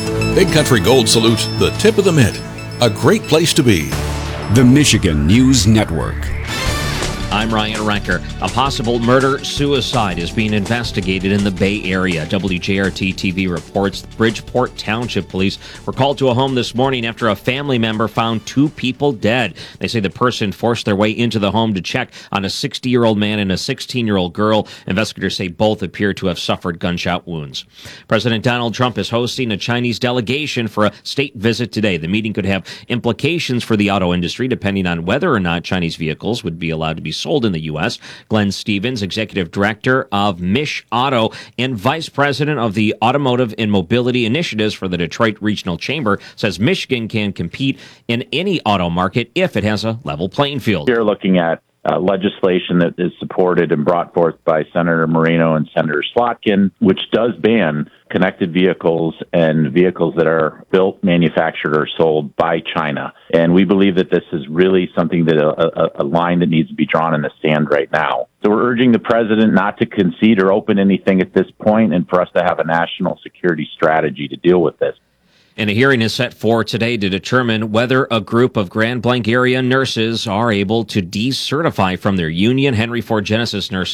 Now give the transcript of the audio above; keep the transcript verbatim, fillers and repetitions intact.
Big Country Gold salutes the tip of the mitt. A great place to be. The Michigan News Network. I'm Ryan Renker. A possible murder-suicide is being investigated in the Bay Area. W J R T T V reports Bridgeport Township Police were called to a home this morning after a family member found two people dead. They say the person forced their way into the home to check on a sixty-year-old man and a sixteen-year-old girl. Investigators say both appear to have suffered gunshot wounds. President Donald Trump is hosting a Chinese delegation for a state visit today. The meeting could have implications for the auto industry, depending on whether or not Chinese vehicles would be allowed to be sold in the U S. Glenn Stevens, Executive Director of Mich Auto and Vice President of the Automotive and Mobility Initiatives for the Detroit Regional Chamber, says Michigan can compete in any auto market if it has a level playing field. We're looking at uh, legislation that is supported and brought forth by Senator Moreno and Senator Slotkin, which does ban connected vehicles and vehicles that are built, manufactured, or sold by China. And we believe that this is really something that a, a, a line that needs to be drawn in the sand right now. So we're urging the president not to concede or open anything at this point, and for us to have a national security strategy to deal with this. And a hearing is set for today to determine whether a group of Grand Blanc area nurses are able to decertify from their union. Henry Ford Genesis nurses